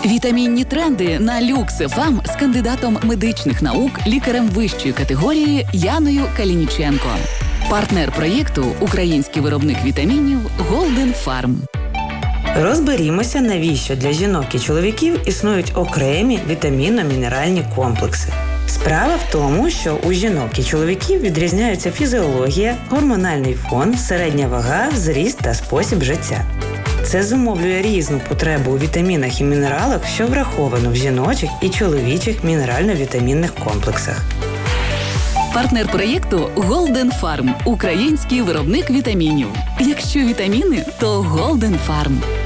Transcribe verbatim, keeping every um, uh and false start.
Вітамінні тренди на Люкс еф ем з кандидатом медичних наук, лікарем вищої категорії Яною Калініченко. Партнер проєкту – український виробник вітамінів Голден Фарм. Розберімося, навіщо для жінок і чоловіків існують окремі вітамінно-мінеральні комплекси. Справа в тому, що у жінок і чоловіків відрізняються фізіологія, гормональний фон, середня вага, зріст та спосіб життя. Це зумовлює різну потребу у вітамінах і мінералах, що враховано в жіночих і чоловічих мінерально-вітамінних комплексах. Партнер проєкту Голден Фарм – український виробник вітамінів. Якщо вітаміни, то Голден Фарм.